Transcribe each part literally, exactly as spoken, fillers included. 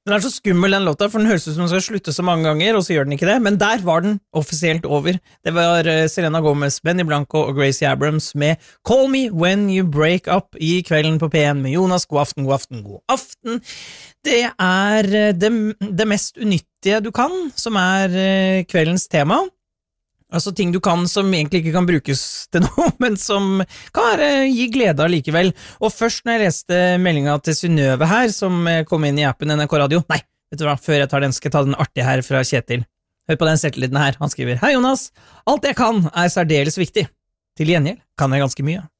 Den er så skummel den låta, for den høres ut som den skal slutte så mange ganger, og så gjør den ikke det, men der var den offisielt over. Det var Selena Gomez, Benny Blanco og Gracie Abrams med Call Me When You Break Up i Kvelden på P en med Jonas. God aften, god aften, god aften. Det er det, det mest unyttige du kan, som er kveldens tema. Altså ting du kan som egentlig ikke kan brukes til noe, men som kan være, gi glede av likevel. Og først når jeg leste meldingen til Synnøve her, som kom inn i appen N R K Radio, nei, vet du hva, før jeg tar den, skal jeg ta den artige her fra Kjetil. Hør på den selvtilliten her, han skriver: Hei Jonas, alt jeg kan er særdeles viktig. Til gjengjeld kan jeg ganske mye.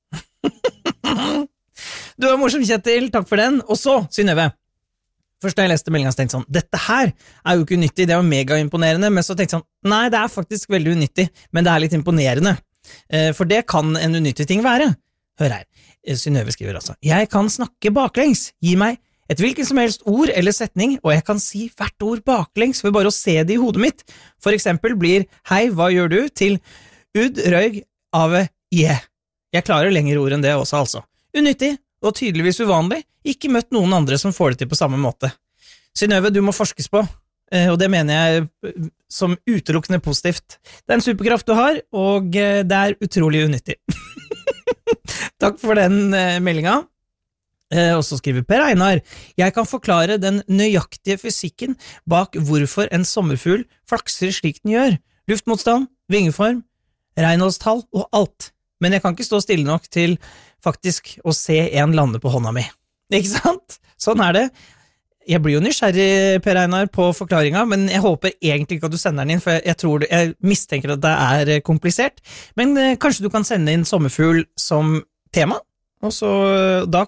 Du er morsom, Kjetil, takk for den. Og så, Synnøve. Først da jeg leste meldingen, så tenkte jeg sånn, dette her er jo ikke unyttig, det er jo mega imponerende, men så tenkte jeg sånn, nei, det er faktisk veldig unyttig, men det er litt imponerende, for det kan en unyttig ting være. Hør her, Synnøve skriver altså, jeg kan snakke baklengs, gi meg et hvilken som helst ord eller setning, og jeg kan si hvert ord baklengs ved bare å se det i hodet mitt. For eksempel blir, hei, hva gjør du, til ud, røyg, ave, yeah. Jeg klarer lengre ord enn det også, altså. Unyttig, og tydeligvis uvanlig, ikke møtt noen andre som får det til på samme måte. Synnøve, du må forskes på, og det mener jeg som utelukkende positivt. Det er en superkraft du har, og det er utrolig unyttig. Takk for den meldingen. Og så skriver Per Einar, jeg kan forklare den nøyaktige fysikken bak hvorfor en sommerfugl flakser slik den gjør. Luftmotstand, vingeform, Reinholdstall og alt. Men jeg kan ikke stå stille nok til faktisk å se en lande på hånda mi. Ikke sant? Sånn er det. Jeg blir jo nysgjerrig, Per Einar, på forklaringen, men jeg håper egentlig ikke at du sender den inn, for jeg, tror, jeg mistenker at det er komplisert. Men eh, kanskje du kan sende inn sommerfugl som tema, og så da